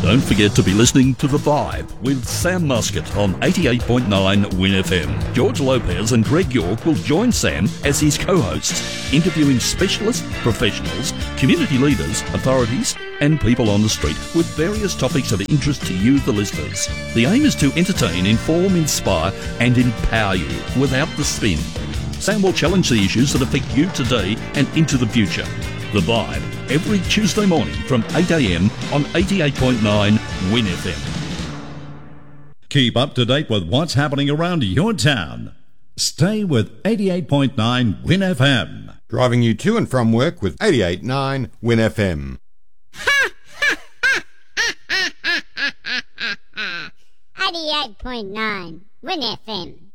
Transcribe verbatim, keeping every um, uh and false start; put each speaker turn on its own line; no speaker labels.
Don't forget to be listening to The Vibe with Sam Muscat on eighty-eight point nine Win F M. George Lopez and Greg York will join Sam as his co-hosts, interviewing specialists, professionals, community leaders, authorities and people on the street with various topics of interest to you, the listeners. The aim is to entertain, inform, inspire and empower you without the spin. Sam will challenge the issues that affect you today and into the future. The Vibe, every Tuesday morning from eight a m on eighty-eight point nine Win F M.
Keep up to date with what's happening around your town. Stay with eighty-eight point nine Win F M.
Driving you to and from work with eighty-eight point nine Win F M.
eighty-eight point nine Win F M.